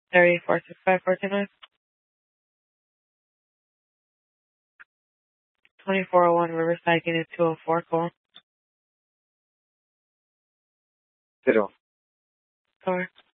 346549. 2401 Riverside, Unit 204, call. Zero. Correct.